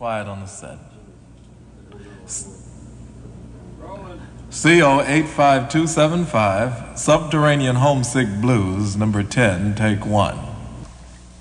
quiet on the set. CO 85275, Subterranean Homesick Blues, number 10, take 1.